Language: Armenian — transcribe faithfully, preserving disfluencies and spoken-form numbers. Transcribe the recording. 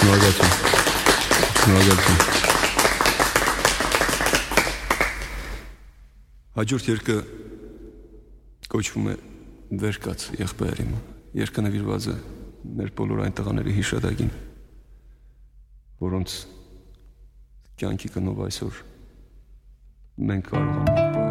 Շնորհակալություն։ Շնորհակալություն։ Հաջորդ երգը կոչվում է «Վեր կաց եղբայր իմ»։ Երգը նվիրված է մեր բոլոր այն տղաների հիշատակին, որոնց կյանքի կնով այսօր մենք կարողանում ենք